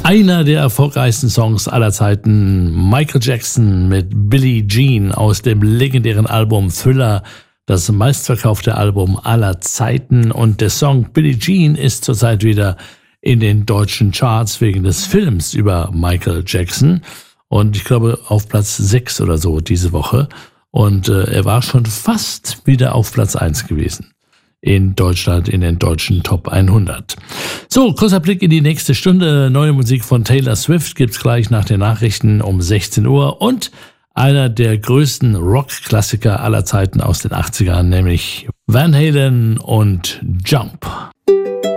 Einer der erfolgreichsten Songs aller Zeiten, Michael Jackson mit Billie Jean aus dem legendären Album Thriller, das meistverkaufte Album aller Zeiten. Und der Song Billie Jean ist zurzeit wieder in den deutschen Charts wegen des Films über Michael Jackson. Und ich glaube auf Platz 6 oder so diese Woche. Und er war schon fast wieder auf Platz 1 gewesen in Deutschland, in den deutschen Top 100. So, kurzer Blick in die nächste Stunde. Neue Musik von Taylor Swift gibt's gleich nach den Nachrichten um 16 Uhr und einer der größten Rock-Klassiker aller Zeiten aus den 80ern, nämlich Van Halen und Jump.